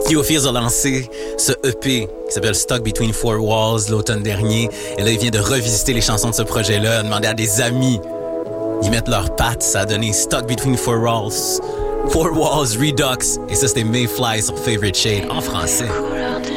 Theophilus a lancé ce EP qui s'appelle Stuck Between Four Walls l'automne dernier. Et là, il vient de revisiter les chansons de ce projet-là, a demandé à des amis d'y mettre leurs pattes. Ça a donné Stuck Between Four Walls, Redux. Et ça, c'était Mayfly sur Favorite Shade en français.